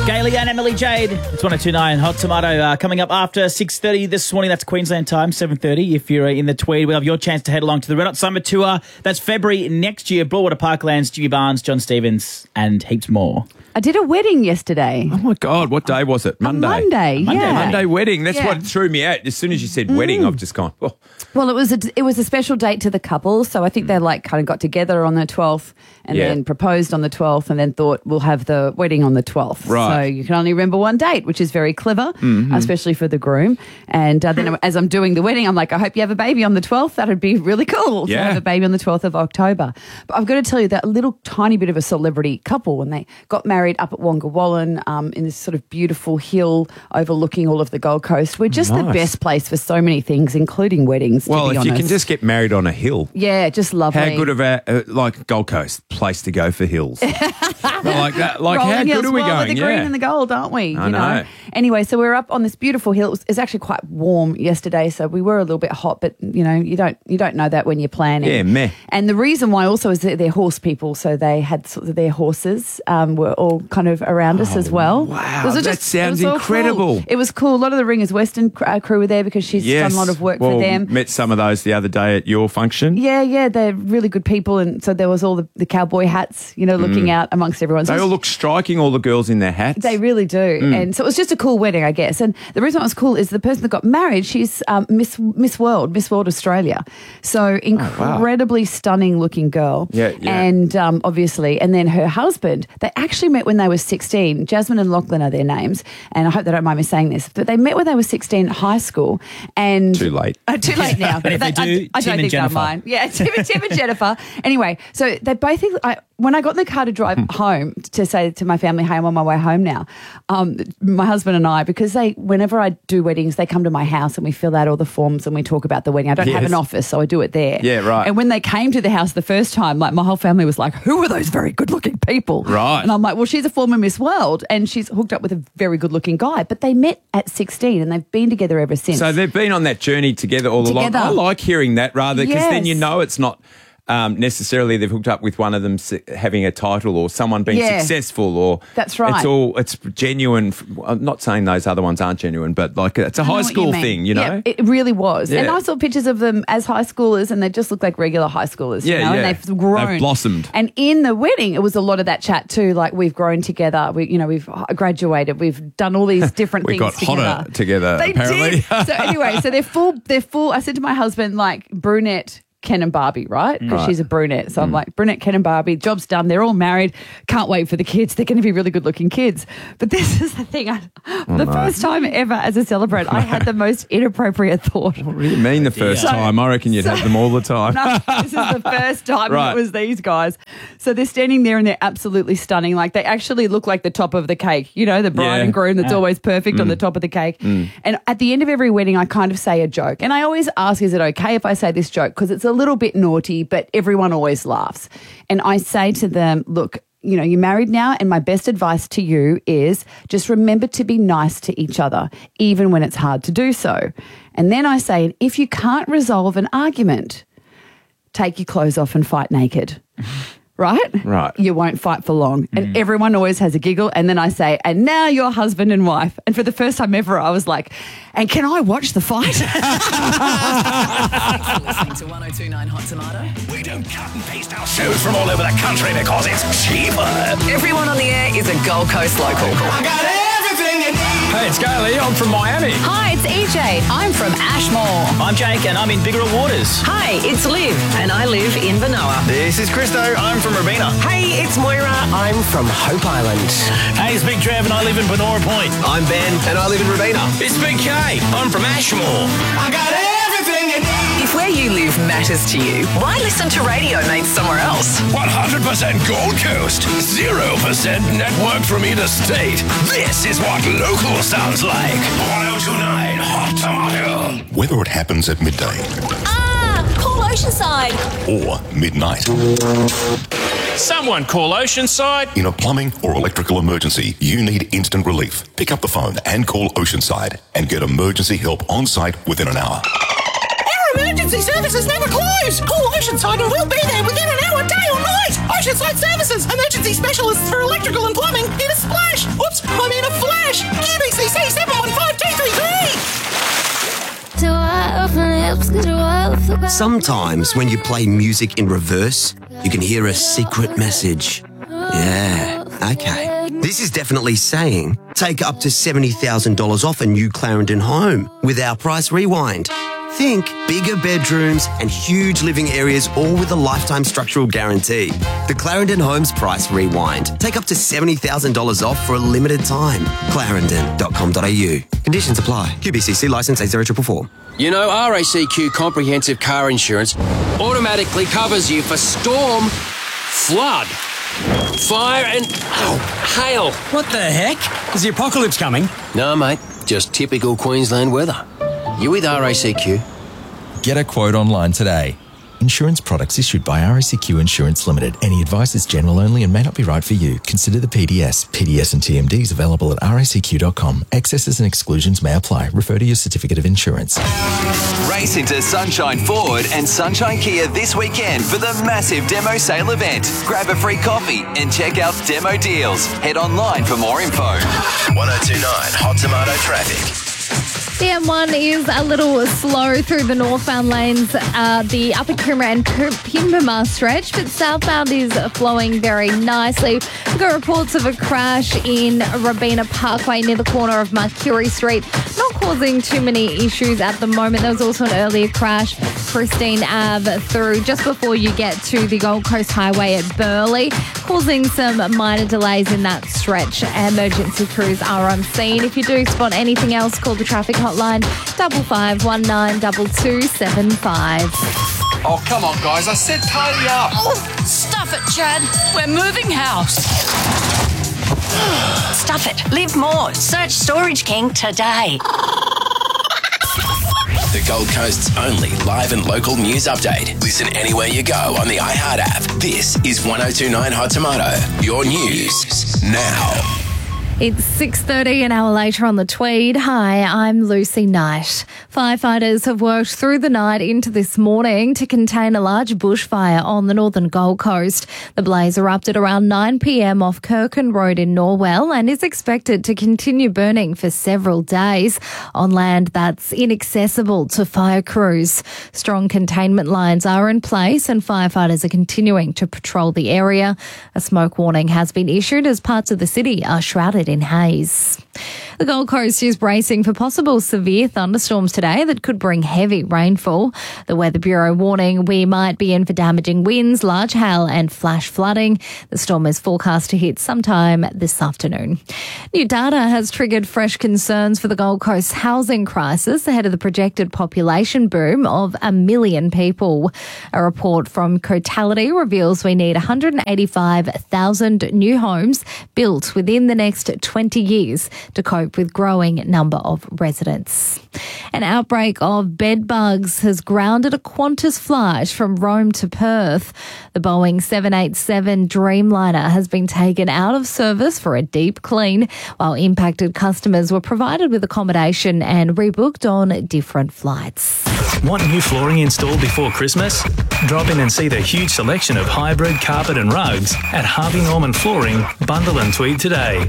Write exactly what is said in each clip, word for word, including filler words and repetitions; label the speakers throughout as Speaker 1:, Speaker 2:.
Speaker 1: Gailey and Emily Jade. It's one oh two point nine Hot Tomato uh, coming up after six thirty this morning. That's Queensland time, seven thirty. If you're uh, in the Tweed, we'll have your chance to head along to the Red Hot Summer Tour. That's February next year. Blauwater Parklands, Jimmy Barnes, John Stevens, and heaps more.
Speaker 2: I did a wedding yesterday.
Speaker 3: Oh, my God. What day was it? Monday.
Speaker 2: A Monday,
Speaker 1: Monday,
Speaker 2: yeah.
Speaker 3: Monday wedding. That's
Speaker 2: Yeah.
Speaker 3: what threw me out. As soon as you said wedding, I've just gone, oh.
Speaker 2: Well, it was a, it was a special date to the couple, so I think they like kind of got together on the twelfth and
Speaker 3: Yeah.
Speaker 2: then proposed on the twelfth and then thought we'll have the wedding on the twelfth.
Speaker 3: Right.
Speaker 2: So you can only remember one date, which is very clever,
Speaker 3: Mm-hmm.
Speaker 2: especially for the groom. And uh, then as I'm doing the wedding, I'm like, I hope you have a baby on the twelfth. That would be really cool to
Speaker 3: Yeah.
Speaker 2: have a baby on the twelfth of October. But I've got to tell you that little tiny bit of a celebrity couple when they got married up at Wonga Wallen um, in this sort of beautiful hill overlooking all of the Gold Coast. We're just the
Speaker 3: Nice.
Speaker 2: best place for so many things, including weddings,
Speaker 3: Well,
Speaker 2: to be
Speaker 3: if
Speaker 2: honest.
Speaker 3: you can just get married on a hill.
Speaker 2: Yeah, just lovely.
Speaker 3: How good of a, uh, like Gold Coast, place to go for hills. But like that, like
Speaker 2: Rolling
Speaker 3: how
Speaker 2: hills,
Speaker 3: good are we
Speaker 2: well,
Speaker 3: going?
Speaker 2: with the green
Speaker 3: Yeah.
Speaker 2: and the gold, aren't we?
Speaker 3: I
Speaker 2: you
Speaker 3: know.
Speaker 2: Anyway, so we were up on this beautiful hill. It was, it was actually quite warm yesterday, so we were a little bit hot. But you know, you don't you don't know that when you're planning.
Speaker 3: Yeah, meh.
Speaker 2: And the reason why also is that they're horse people, so they had sort of their horses um, were all kind of around us as well.
Speaker 3: Oh, wow,
Speaker 2: It was
Speaker 3: that
Speaker 2: just-
Speaker 3: sounds
Speaker 2: it was all
Speaker 3: incredible.
Speaker 2: Cool. It was cool. A lot of the Ringers Western cr- uh, crew were there because she's
Speaker 3: Yes.
Speaker 2: done a lot of work
Speaker 3: well,
Speaker 2: for them.
Speaker 3: Met some of those the other day at your function.
Speaker 2: Yeah, yeah, they're really good people, and so there was all the, the cowboy hats, you know, looking out amongst everyone. So
Speaker 3: They
Speaker 2: it
Speaker 3: all
Speaker 2: was-
Speaker 3: look striking, all the girls in their hats.
Speaker 2: They really do. And so it was just a cool wedding, I guess. And the reason it was cool is the person that got married, she's um, Miss Miss World, Miss World Australia. So incredibly stunning looking girl.
Speaker 3: Yeah, yeah.
Speaker 2: And um, obviously, and then her husband, they actually met when they were sixteen. Jasmine and Lachlan are their names. And I hope they don't mind me saying this, but they met when they were sixteen at high school. And
Speaker 3: Too late.
Speaker 2: Uh, too late now.
Speaker 1: And if they do,
Speaker 2: I, I
Speaker 1: Tim
Speaker 2: don't
Speaker 1: and
Speaker 2: think
Speaker 1: Jennifer.
Speaker 2: they'll mind. Yeah, Tim, Tim and Jennifer. Anyway, so they both, I, when I got in the car to drive home to say to my family, hey, I'm on my way home now, um, my husband and I, because they, whenever I do weddings, they come to my house and we fill out all the forms and we talk about the wedding. I don't have
Speaker 3: Yes.
Speaker 2: an office, so I do it there.
Speaker 3: Yeah, right.
Speaker 2: And when they came to the house the first time, like my whole family was like, who are those very good looking people?
Speaker 3: Right.
Speaker 2: And I'm like, well, she's a former Miss World and she's hooked up with a very good looking guy. But they met at sixteen and they've been together ever since.
Speaker 3: So they've been on that journey together all along.
Speaker 2: Together.
Speaker 3: I like hearing that rather because then
Speaker 2: Yes.
Speaker 3: you know it's not um, necessarily they've hooked up with one of them s- having a title or someone being
Speaker 2: Yeah.
Speaker 3: successful or
Speaker 2: That's right.
Speaker 3: It's all it's genuine. f- I'm not saying those other ones aren't genuine, but like it's a
Speaker 2: I know
Speaker 3: high
Speaker 2: what
Speaker 3: school
Speaker 2: mean.
Speaker 3: thing, you know.
Speaker 2: Yeah, it really was. And
Speaker 3: Yeah.
Speaker 2: I saw pictures of them as high schoolers and they just look like regular high schoolers,
Speaker 3: Yeah,
Speaker 2: you know,
Speaker 3: yeah.
Speaker 2: and they've grown.
Speaker 3: They've blossomed.
Speaker 2: And in the wedding, it was a lot of that chat too, like we've grown together, we, you know, we've graduated, we've done all these different
Speaker 3: We
Speaker 2: things
Speaker 3: got hotter together,
Speaker 2: They
Speaker 3: apparently.
Speaker 2: did. So anyway, so they're full, they're full, I said to my husband, like brunette, Ken and Barbie, right? Because
Speaker 3: Right.
Speaker 2: she's a brunette. So I'm like, brunette, Ken and Barbie, job's done. They're all married. Can't wait for the kids. They're going to be really good looking kids. But this is the thing. I, the first time ever as a celebrant, I had the most inappropriate thought.
Speaker 3: What do you mean the first
Speaker 2: So-
Speaker 3: time? I reckon you'd
Speaker 2: so-
Speaker 3: have them all the time.
Speaker 2: No, this is the first time
Speaker 3: Right.
Speaker 2: it was these guys. So they're standing there and they're absolutely stunning. Like they actually look like the top of the cake. You know, the bride
Speaker 3: Yeah.
Speaker 2: and groom that's always perfect on the top of the cake. And at the end of every wedding, I kind of say a joke. And I always ask, is it okay if I say this joke? Because it's a little bit naughty, but everyone always laughs. And I say to them, look, you know, you're married now, and my best advice to you is just remember to be nice to each other, even when it's hard to do so. And then I say, if you can't resolve an argument, take your clothes off and fight naked. Right?
Speaker 3: Right.
Speaker 2: You won't fight for long. And everyone always has a giggle. And then I say, and now you're husband and wife. And for the first time ever, I was like, and can I watch the fight?
Speaker 4: Thanks for listening to one oh two point nine Hot Tomato.
Speaker 5: We don't cut and paste our shows from all over the country because it's cheaper.
Speaker 4: Everyone on the air is a Gold Coast local.
Speaker 5: I got everything you need.
Speaker 3: Hey, it's Gailey. I'm from Miami.
Speaker 6: Hi, it's E J. I'm from Ashmore.
Speaker 1: I'm Jake and I'm in Biggerel Waters.
Speaker 4: Hi, it's Liv, and I live in Vanoa.
Speaker 5: This is Christo. I'm from Robina.
Speaker 7: Hey, it's Moira. I'm from Hope Island.
Speaker 1: Hey, it's Big Trev and I live in Benora Point.
Speaker 5: I'm Ben and I live in Robina.
Speaker 1: It's Big K. I'm from Ashmore.
Speaker 5: I got everything you need.
Speaker 4: If where you live matters to you, why listen to radio made somewhere else?
Speaker 5: one hundred percent Gold Coast. zero percent network from either state. This is what local sounds like. one oh two point nine Hot Tomato.
Speaker 8: Whether it happens at midday
Speaker 6: Ah, call Oceanside.
Speaker 8: or midnight,
Speaker 9: Someone call Oceanside.
Speaker 8: in a plumbing or electrical emergency, you need instant relief. Pick up the phone and call Oceanside and get emergency help on site within an hour.
Speaker 7: Our emergency services never close. Call Oceanside and we'll be there within an hour, day or night. Oceanside Services, emergency specialists for electrical and plumbing in a splash. Oops, I mean
Speaker 10: Sometimes when you play music in reverse, you can hear a secret message. Yeah, okay. This is definitely saying take up to seventy thousand dollars off a new Clarendon home with our price rewind. Think bigger bedrooms and huge living areas, all with a lifetime structural guarantee. The Clarendon Homes Price Rewind. Take up to seventy thousand dollars off for a limited time. clarendon dot com dot a u. Conditions apply. Q B C C licence A zero four four.
Speaker 11: You know, R A C Q Comprehensive Car Insurance automatically covers you for storm, flood, fire and oh, hail.
Speaker 12: What the heck? Is the apocalypse coming?
Speaker 11: No, mate. Just typical Queensland weather. You with R A C Q?
Speaker 13: Get a quote online today. Insurance products issued by R A C Q Insurance Limited. Any advice is general only and may not be right for you. Consider the P D S. P D S and T M Ds available at R A C Q dot com. Excesses and exclusions may apply. Refer to your certificate of insurance.
Speaker 14: Race into Sunshine Ford and Sunshine Kia this weekend for the massive demo sale event. Grab a free coffee and check out demo deals. Head online for more info.
Speaker 5: one oh two point nine Hot Tomato Traffic.
Speaker 15: The M one is a little slow through the northbound lanes, uh, the Upper Coomera and Pimbama stretch, but southbound is flowing very nicely. We've got reports of a crash in Robina Parkway near the corner of Mercury Street. Not causing too many issues at the moment. There was also an earlier crash, Christine Ave through just before you get to the Gold Coast Highway at Burleigh, causing some minor delays in that stretch. Emergency crews are on scene. If you do spot anything else, call the traffic hotline double five one nine double two seven five.
Speaker 9: Oh, come on, guys. I said tidy up.
Speaker 6: Oh, stuff it, Chad. We're moving house.
Speaker 4: Stuff it. Live more. Search Storage King today.
Speaker 5: The Gold Coast's only live and local news update. Listen anywhere you go on the iHeart app. This is one oh two point nine Hot Tomato. Your news now.
Speaker 15: It's six thirty, an hour later on the Tweed. Hi, I'm Lucy Knight. Firefighters have worked through the night into this morning to contain a large bushfire on the northern Gold Coast. The blaze erupted around nine p.m. off Kirkin Road in Norwell and is expected to continue burning for several days on land that's inaccessible to fire crews. Strong containment lines are in place and firefighters are continuing to patrol the area. A smoke warning has been issued as parts of the city are shrouded in haze. The Gold Coast is bracing for possible severe thunderstorms today that could bring heavy rainfall. The Weather Bureau warning we might be in for damaging winds, large hail and flash flooding. The storm is forecast to hit sometime this afternoon. New data has triggered fresh concerns for the Gold Coast's housing crisis ahead of the projected population boom of a million people. A report from Cotality reveals we need one hundred eighty-five thousand new homes built within the next twenty years to cope with growing number of residents. An outbreak of bed bugs has grounded a Qantas flight from Rome to Perth. The Boeing seven eighty-seven Dreamliner has been taken out of service for a deep clean, while impacted customers were provided with accommodation and rebooked on different flights.
Speaker 16: Want new flooring installed before Christmas? Drop in and see the huge selection of hybrid carpet and rugs at Harvey Norman Flooring, Bundle and Tweed today.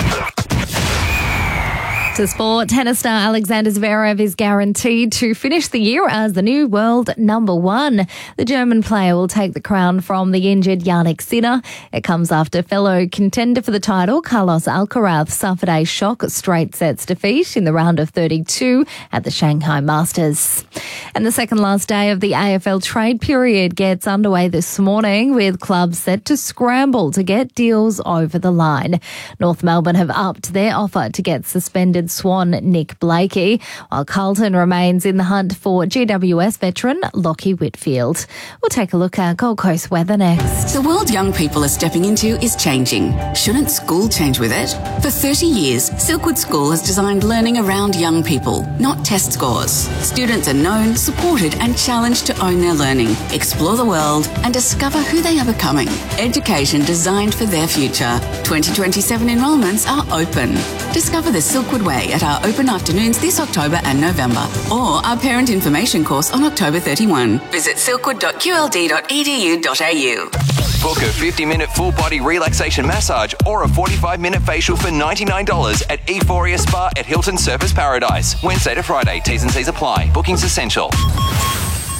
Speaker 15: To sport, tennis star Alexander Zverev is guaranteed to finish the year as the new world number one. The German player will take the crown from the injured Jannik Sinner. It comes after fellow contender for the title, Carlos Alcaraz, suffered a shock straight sets defeat in the round of thirty-two at the Shanghai Masters. And the second last day of the A F L trade period gets underway this morning, with clubs set to scramble to get deals over the line. North Melbourne have upped their offer to get suspended Swan Nick Blakey, while Carlton remains in the hunt for G W S veteran Lockie Whitfield. We'll take a look at Gold Coast weather next.
Speaker 17: The world young people are stepping into is changing. Shouldn't school change with it? For thirty years, Silkwood School has designed learning around young people, not test scores. Students are known, supported and challenged to own their learning, explore the world and discover who they are becoming. Education designed for their future. twenty twenty-seven enrolments are open. Discover the Silkwood Way at our open afternoons this October and November, or our parent information course on October thirty-first. Visit silkwood dot q l d dot e d u dot a u.
Speaker 14: Book a fifty minute full body relaxation massage or a forty-five minute facial for ninety-nine dollars at Euphoria Spa at Hilton Surfers Paradise. Wednesday to Friday. T's and C's apply. Bookings essential.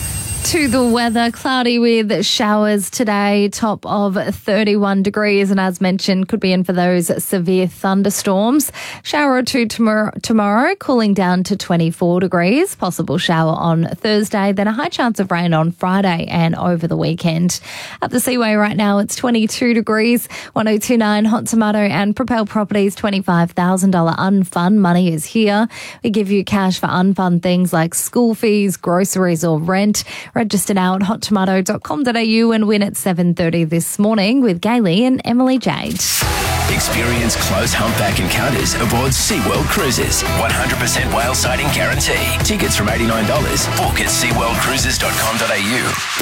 Speaker 15: To the weather, cloudy with showers today, top of thirty-one degrees, and as mentioned, could be in for those severe thunderstorms. Shower or two tomorrow, tomorrow, cooling down to twenty-four degrees. Possible shower on Thursday, then a high chance of rain on Friday and over the weekend. At the Seaway right now, it's twenty-two degrees. one oh two point nine Hot Tomato and Propel Properties twenty-five thousand dollars unfun money is here. We give you cash for unfun things like school fees, groceries or rent. Register now at hot tomato dot com dot a u and win at seven thirty this morning with Gailey and Emily Jade.
Speaker 5: Experience close humpback encounters aboard SeaWorld Cruises. one hundred percent whale sighting guarantee. Tickets from eighty-nine dollars. Book at sea world cruises dot com dot a u.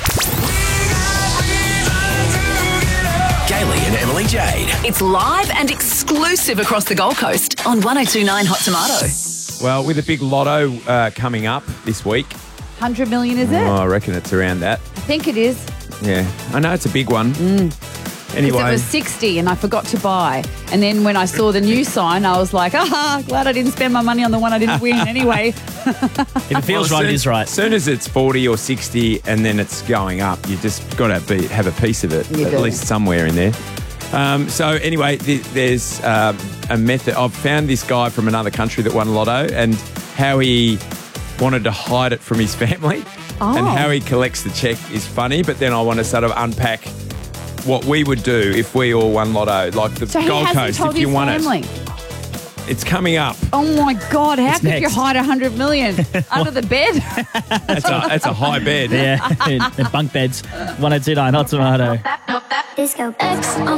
Speaker 5: Gailey and Emily Jade.
Speaker 4: It's live and exclusive across the Gold Coast on one oh two point nine Hot Tomato.
Speaker 3: Well, with a big lotto uh, coming up this week.
Speaker 2: one hundred million, is it?
Speaker 3: Oh, I reckon it's around that.
Speaker 2: I think it is.
Speaker 3: Yeah, I know it's a big one.
Speaker 2: Mm.
Speaker 3: Anyway.
Speaker 2: Because it was sixty and I forgot to buy. And then when I saw the new sign, I was like, ah, glad I didn't spend my money on the one I didn't win anyway.
Speaker 1: If it feels
Speaker 3: well,
Speaker 1: right,
Speaker 3: soon,
Speaker 1: it is right.
Speaker 3: As soon as it's forty or sixty and then it's going up, you just got to be have a piece of it,
Speaker 2: You
Speaker 3: at
Speaker 2: do.
Speaker 3: least somewhere in there. Um, so anyway, th- there's um, a method. I've found this guy from another country that won lotto and how he wanted to hide it from his family.
Speaker 2: Oh.
Speaker 3: And how he collects the check is funny, but then I want to sort of unpack what we would do if we all won lotto, like the
Speaker 2: So he
Speaker 3: Gold
Speaker 2: hasn't
Speaker 3: Coast,
Speaker 2: told
Speaker 3: if you
Speaker 2: his
Speaker 3: won
Speaker 2: family.
Speaker 3: it. It's coming up.
Speaker 2: Oh my God, how
Speaker 1: It's
Speaker 2: could you
Speaker 1: next.
Speaker 2: hide one hundred million under the bed?
Speaker 3: That's a, that's a high bed.
Speaker 1: Yeah, in bunk beds. one oh two point nine Hot Tomato.
Speaker 18: Disco X.